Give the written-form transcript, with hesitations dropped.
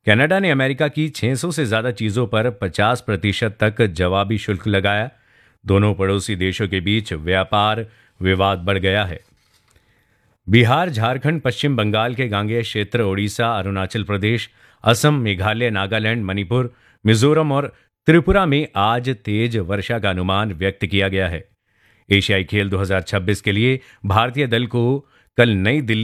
Canada ने America की 600 से ज्यादा चीजों पर 50% तक जवाबी शुल्क लगाया। दोनों पड़ोसी देशों के बीच व्यापार विवाद बढ़ गया है। बिहार, झारखंड, पश्चिम बंगाल के गांगेय क्षेत्र, ओडिशा, अरुणाचल प्रदेश, असम, मेघालय, नागालैंड, मणिपुर, मिजोरम और त्रिपुरा में आज तेज वर्षा का अनुमान व्यक्त किया गया है। एशियाई खेल 2026 के लिए भारतीय दल को कल नई दिल्ली